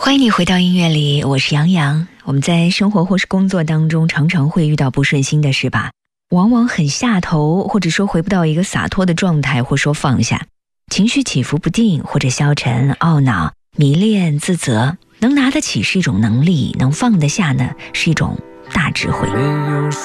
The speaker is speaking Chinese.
欢迎你回到音乐里，我是杨洋。我们在生活或是工作当中常常会遇到不顺心的事吧，往往很下头，或者说回不到一个洒脱的状态，或说放下，情绪起伏不定，或者消沉、懊恼、迷恋、自责。能拿得起是一种能力，能放得下呢是一种大智慧。 没有